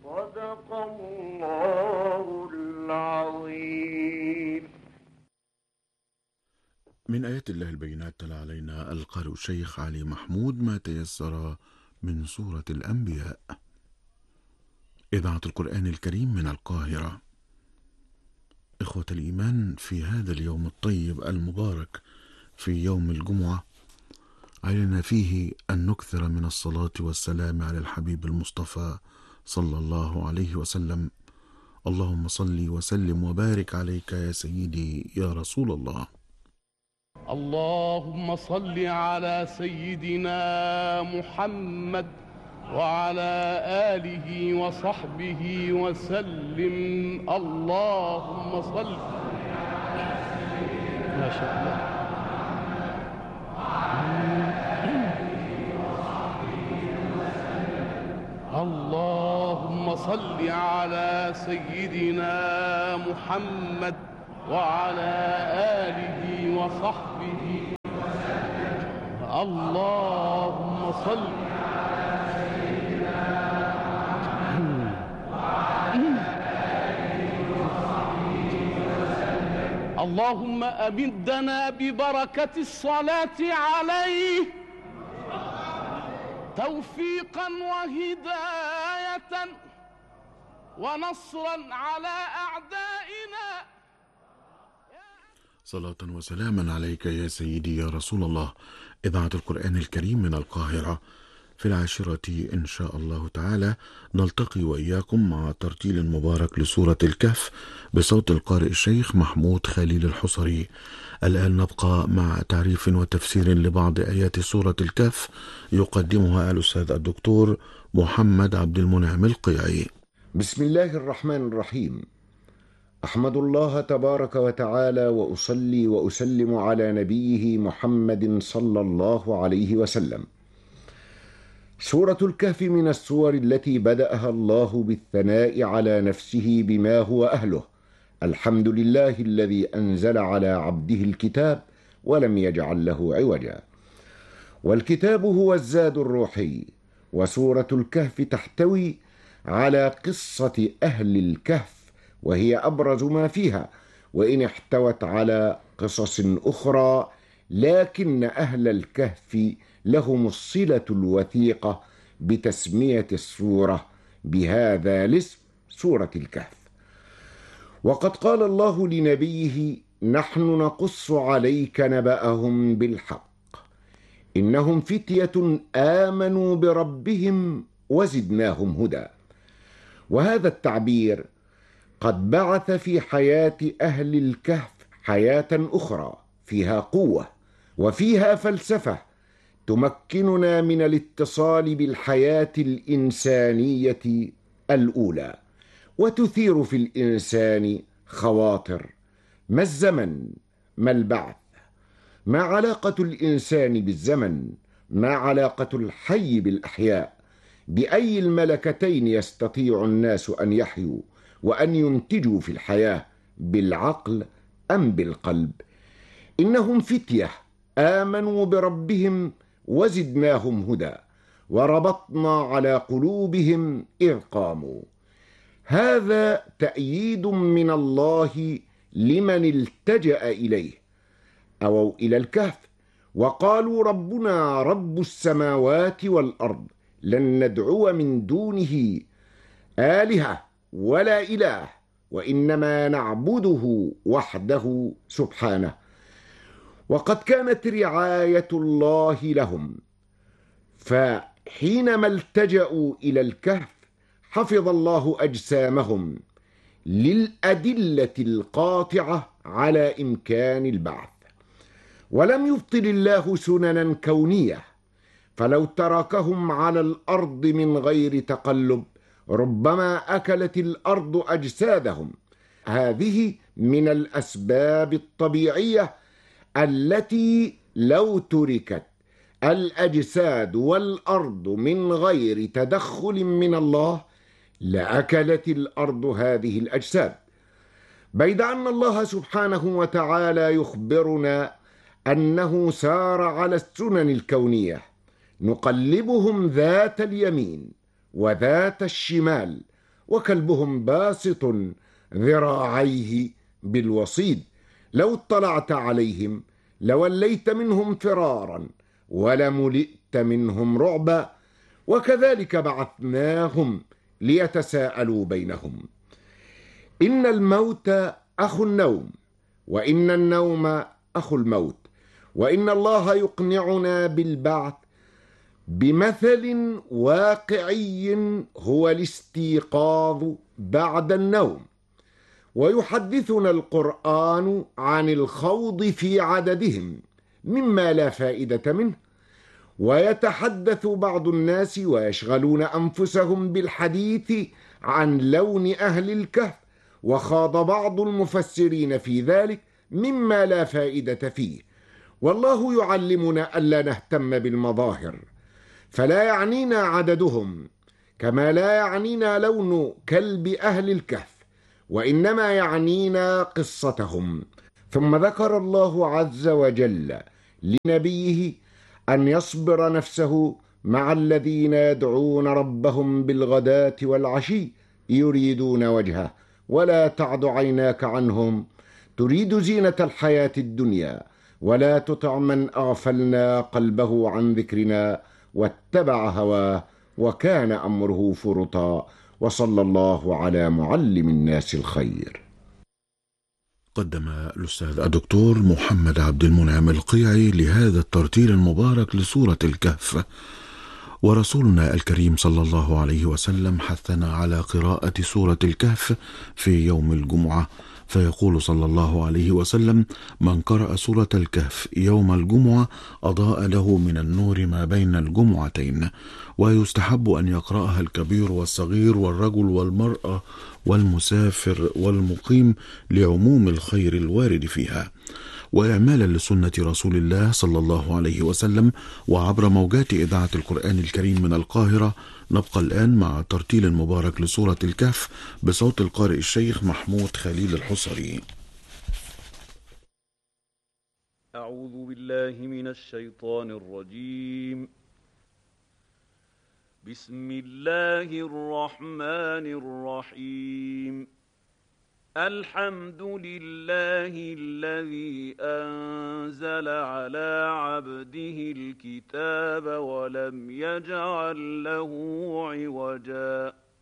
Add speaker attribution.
Speaker 1: صدق الله العظيم.
Speaker 2: من آيات الله البينات تلا علينا القارئ الشيخ علي محمود ما تيسر من سورة الأنبياء. إذاعة القرآن الكريم من القاهرة. إخوة الإيمان، في هذا اليوم الطيب المبارك، في يوم الجمعة، علينا فيه أن نكثر من الصلاة والسلام على الحبيب المصطفى صلى الله عليه وسلم. اللهم صل وسلم وبارك عليك يا سيدي يا رسول الله.
Speaker 3: اللهم صل على سيدنا محمد وعلى آله وصحبه وسلم. اللهم صل ما شاء الله. اللهم صل على سيدنا محمد وعلى آله وصحبه وسلم. اللهم صل على سيدنا محمد وعلى آله وصحبه وسلم. اللهم أمدنا ببركة الصلاة عليه توفيقا وهداية ونصرا على أعدائنا.
Speaker 2: صلاة وسلاما عليك يا سيدي يا رسول الله. إذاعة القرآن الكريم من القاهرة. في العاشرة إن شاء الله تعالى نلتقي وإياكم مع ترتيل مبارك لسورة الكهف بصوت القارئ الشيخ محمود خليل الحصري. الآن نبقى مع تعريف وتفسير لبعض آيات سورة الكهف يقدمها الأستاذ الدكتور محمد عبد المنعم القيعي.
Speaker 4: بسم الله الرحمن الرحيم. أحمد الله تبارك وتعالى وأصلي وأسلم على نبيه محمد صلى الله عليه وسلم. سورة الكهف من السور التي بدأها الله بالثناء على نفسه بما هو أهله. الحمد لله الذي أنزل على عبده الكتاب ولم يجعل له عوجا. والكتاب هو الزاد الروحي. وسورة الكهف تحتوي على قصة أهل الكهف، وهي أبرز ما فيها، وإن احتوت على قصص أخرى، لكن أهل الكهف لهم الصلة الوثيقة بتسمية السورة بهذا الاسم، سورة الكهف. وقد قال الله لنبيه: نحن نقص عليك نبأهم بالحق إنهم فتية آمنوا بربهم وزدناهم هدى. وهذا التعبير قد بعث في حياة أهل الكهف حياة أخرى فيها قوة وفيها فلسفة تمكننا من الاتصال بالحياة الإنسانية الأولى، وتثير في الإنسان خواطر: ما الزمن؟ ما البعث؟ ما علاقة الإنسان بالزمن؟ ما علاقة الحي بالأحياء؟ بأي الملكتين يستطيع الناس أن يحيوا وأن ينتجوا في الحياة، بالعقل أم بالقلب؟ إنهم فتية آمنوا بربهم وزدناهم هدى وربطنا على قلوبهم إذ قاموا. هذا تأييد من الله لمن التجأ إليه. أووا إلى الكهف وقالوا: ربنا رب السماوات والأرض لن ندعو من دونه آلهة ولا إله وإنما نعبده وحده سبحانه. وقد كانت رعاية الله لهم، فحينما التجأوا إلى الكهف حفظ الله أجسامهم للأدلة القاطعة على إمكان البعث. ولم يبطل الله سننا كونية، فلو تركهم على الأرض من غير تقلب ربما أكلت الأرض أجسادهم. هذه من الأسباب الطبيعية التي لو تركت الأجساد والأرض من غير تدخل من الله لأكلت الأرض هذه الأجساد. بيد أن الله سبحانه وتعالى يخبرنا أنه سار على السنن الكونية، نقلبهم ذات اليمين وذات الشمال وكلبهم باسط ذراعيه بالوصيد. لو اطلعت عليهم لوليت منهم فرارا ولملئت منهم رعبا، وكذلك بعثناهم ليتساءلوا بينهم. إن الموت أخو النوم، وإن النوم أخو الموت، وإن الله يقنعنا بالبعث بمثل واقعي هو الاستيقاظ بعد النوم، ويحدثنا القرآن عن الخوض في عددهم مما لا فائدة منه، ويتحدث بعض الناس ويشغلون أنفسهم بالحديث عن لون أهل الكهف، وخاض بعض المفسرين في ذلك مما لا فائدة فيه. والله يعلمنا ألا نهتم بالمظاهر، فلا يعنينا عددهم كما لا يعنينا لون كلب أهل الكهف، وإنما يعنينا قصتهم. ثم ذكر الله عز وجل لنبيه أن يصبر نفسه مع الذين يدعون ربهم بالغداة والعشي يريدون وجهه، ولا تعد عيناك عنهم تريد زينة الحياة الدنيا، ولا تطع من أغفلنا قلبه عن ذكرنا واتبع هواه وكان أمره فرطا. وصلى الله على معلم الناس الخير.
Speaker 2: قدم الأستاذ الدكتور محمد عبد المنعم القيعي لهذا الترتيل المبارك لسورة الكهف. ورسولنا الكريم صلى الله عليه وسلم حثنا على قراءة سورة الكهف في يوم الجمعة، فيقول صلى الله عليه وسلم: من قرأ سورة الكهف يوم الجمعة أضاء له من النور ما بين الجمعتين. ويستحب أن يقرأها الكبير والصغير والرجل والمرأة والمسافر والمقيم لعموم الخير الوارد فيها، وإعمالا لسنة رسول الله صلى الله عليه وسلم. وعبر موجات إذاعة القرآن الكريم من القاهرة نبقى الآن مع ترتيل مبارك لسورة الكهف بصوت القارئ الشيخ محمود خليل الحصري.
Speaker 5: أعوذ بالله من الشيطان الرجيم. بسم الله الرحمن الرحيم. الحمد لله الذي أنزل على عبده الكتاب ولم يجعل له عوجا